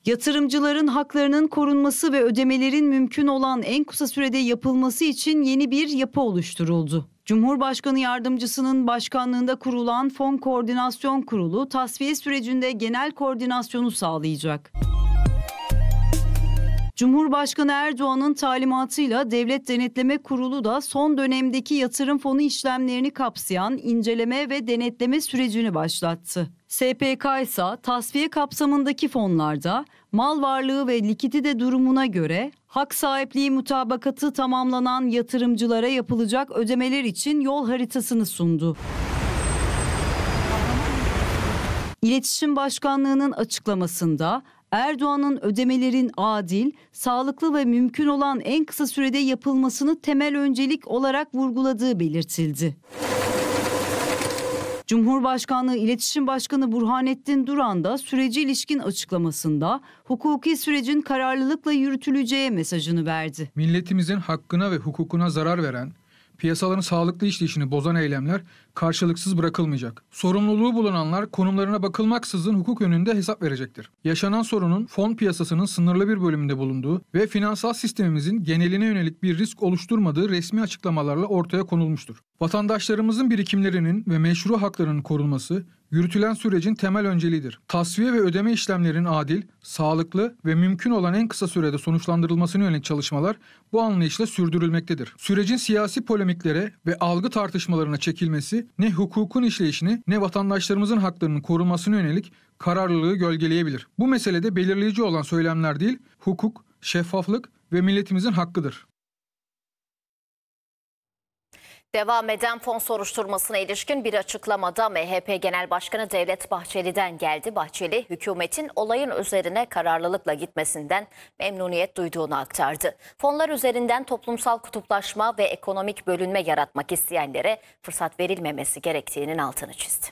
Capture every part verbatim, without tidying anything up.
Yatırımcıların haklarının korunması ve ödemelerin mümkün olan en kısa sürede yapılması için yeni bir yapı oluşturuldu. Cumhurbaşkanı Yardımcısının başkanlığında kurulan Fon Koordinasyon Kurulu tasfiye sürecinde genel koordinasyonu sağlayacak. Cumhurbaşkanı Erdoğan'ın talimatıyla Devlet Denetleme Kurulu da son dönemdeki yatırım fonu işlemlerini kapsayan inceleme ve denetleme sürecini başlattı. S P K ise tasfiye kapsamındaki fonlarda mal varlığı ve likidite durumuna göre hak sahipliği mutabakatı tamamlanan yatırımcılara yapılacak ödemeler için yol haritasını sundu. İletişim Başkanlığı'nın açıklamasında Erdoğan'ın ödemelerin adil, sağlıklı ve mümkün olan en kısa sürede yapılmasını temel öncelik olarak vurguladığı belirtildi. Cumhurbaşkanlığı İletişim Başkanı Burhanettin Duran da sürece ilişkin açıklamasında hukuki sürecin kararlılıkla yürütüleceği mesajını verdi. Milletimizin hakkına ve hukukuna zarar veren, piyasaların sağlıklı işleyişini bozan eylemler karşılıksız bırakılmayacak. Sorumluluğu bulunanlar konumlarına bakılmaksızın hukuk önünde hesap verecektir. Yaşanan sorunun fon piyasasının sınırlı bir bölümünde bulunduğu ve finansal sistemimizin geneline yönelik bir risk oluşturmadığı resmi açıklamalarla ortaya konulmuştur. Vatandaşlarımızın birikimlerinin ve meşru haklarının korunması yürütülen sürecin temel önceliğidir. Tasfiye ve ödeme işlemlerinin adil, sağlıklı ve mümkün olan en kısa sürede sonuçlandırılmasına yönelik çalışmalar bu anlayışla sürdürülmektedir. Sürecin siyasi polemiklere ve algı tartışmalarına çekilmesi ne hukukun işleyişini ne vatandaşlarımızın haklarının korunmasına yönelik kararlılığı gölgeleyebilir. Bu meselede belirleyici olan söylemler değil, hukuk, şeffaflık ve milletimizin hakkıdır. Devam eden fon soruşturmasına ilişkin bir açıklamada M H P Genel Başkanı Devlet Bahçeli'den geldi. Bahçeli, hükümetin olayın üzerine kararlılıkla gitmesinden memnuniyet duyduğunu aktardı. Fonlar üzerinden toplumsal kutuplaşma ve ekonomik bölünme yaratmak isteyenlere fırsat verilmemesi gerektiğinin altını çizdi.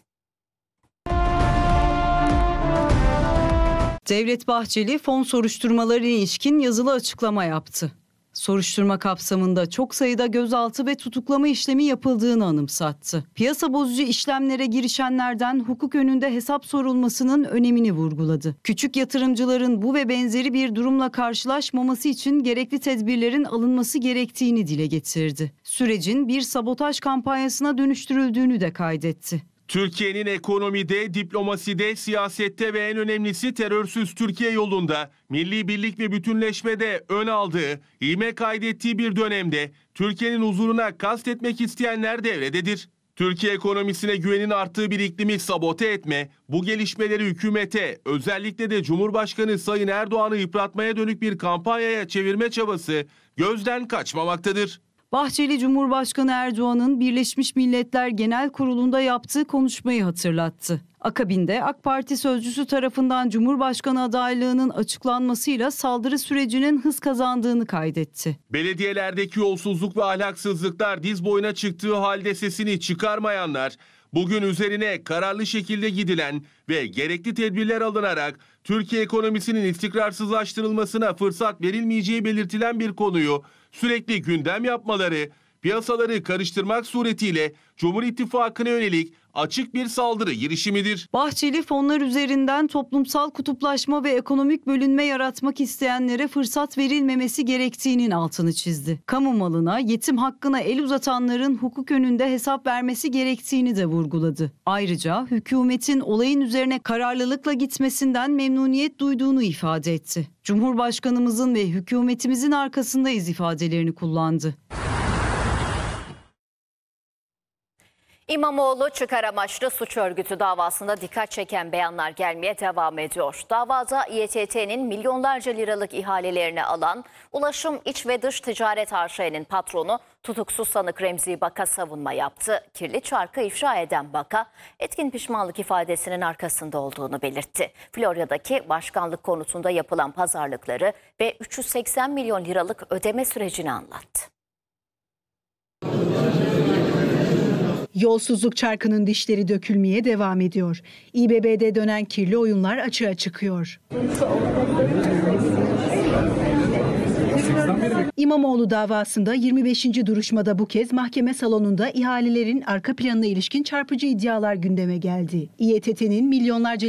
Devlet Bahçeli fon soruşturmalarına ilişkin yazılı açıklama yaptı. Soruşturma kapsamında çok sayıda gözaltı ve tutuklama işlemi yapıldığını anımsattı. Piyasa bozucu işlemlere girişenlerden hukuk önünde hesap sorulmasının önemini vurguladı. Küçük yatırımcıların bu ve benzeri bir durumla karşılaşmaması için gerekli tedbirlerin alınması gerektiğini dile getirdi. Sürecin bir sabotaj kampanyasına dönüştürüldüğünü de kaydetti. Türkiye'nin ekonomide, diplomaside, siyasette ve en önemlisi terörsüz Türkiye yolunda milli birlik ve bütünleşmede ön aldığı, ivme kaydettiği bir dönemde Türkiye'nin huzuruna kastetmek isteyenler devrededir. Türkiye ekonomisine güvenin arttığı bir iklimi sabote etme, bu gelişmeleri hükümete, özellikle de Cumhurbaşkanı Sayın Erdoğan'ı yıpratmaya dönük bir kampanyaya çevirme çabası gözden kaçmamaktadır. Bahçeli, Cumhurbaşkanı Erdoğan'ın Birleşmiş Milletler Genel Kurulu'nda yaptığı konuşmayı hatırlattı. Akabinde AK Parti sözcüsü tarafından Cumhurbaşkanı adaylığının açıklanmasıyla saldırı sürecinin hız kazandığını kaydetti. Belediyelerdeki yolsuzluk ve ahlaksızlıklar diz boyuna çıktığı halde sesini çıkarmayanlar, bugün üzerine kararlı şekilde gidilen ve gerekli tedbirler alınarak Türkiye ekonomisinin istikrarsızlaştırılmasına fırsat verilmeyeceği belirtilen bir konuyu sürekli gündem yapmaları, piyasaları karıştırmak suretiyle Cumhur İttifakı'na yönelik açık bir saldırı girişimidir. Bahçeli, fonlar üzerinden toplumsal kutuplaşma ve ekonomik bölünme yaratmak isteyenlere fırsat verilmemesi gerektiğinin altını çizdi. Kamu malına, yetim hakkına el uzatanların hukuk önünde hesap vermesi gerektiğini de vurguladı. Ayrıca hükümetin olayın üzerine kararlılıkla gitmesinden memnuniyet duyduğunu ifade etti. Cumhurbaşkanımızın ve hükümetimizin arkasındayız ifadelerini kullandı. İmamoğlu çıkar amaçlı suç örgütü davasında dikkat çeken beyanlar gelmeye devam ediyor. Davada İ E T T'nin milyonlarca liralık ihalelerini alan Ulaşım İç ve Dış Ticaret A Ş'nin patronu tutuksuz sanık Remzi Baka savunma yaptı. Kirli çarkı ifşa eden Baka, etkin pişmanlık ifadesinin arkasında olduğunu belirtti. Florya'daki başkanlık konutunda yapılan pazarlıkları ve üç yüz seksen milyon liralık ödeme sürecini anlattı. Yolsuzluk çarkının dişleri dökülmeye devam ediyor. İ B B'de dönen kirli oyunlar açığa çıkıyor. İmamoğlu davasında yirmi beşinci duruşmada bu kez mahkeme salonunda ihalelerin arka planına ilişkin çarpıcı iddialar gündeme geldi. İ E T T'nin milyonlarca